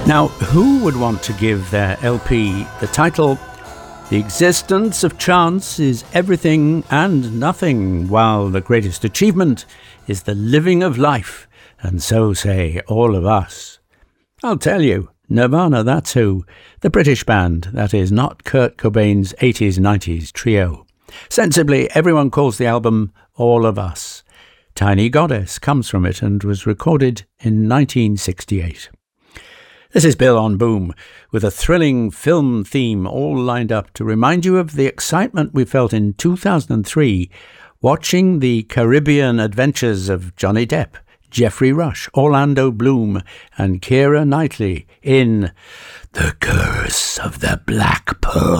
Now, who would want to give their LP the title, "The Existence of Chance is Everything and Nothing, while the greatest achievement is the living of life, and so say all of us"? I'll tell you, Nirvana, that's who. The British band, that is, not Kurt Cobain's 80s-90s trio. Sensibly, everyone calls the album All of Us. Tiny Goddess comes from it and was recorded in 1968. This is Bill on Boom, with a thrilling film theme all lined up to remind you of the excitement we felt in 2003 watching the Caribbean adventures of Johnny Depp, Jeffrey Rush, Orlando Bloom, and Keira Knightley in The Curse of the Black Pearl.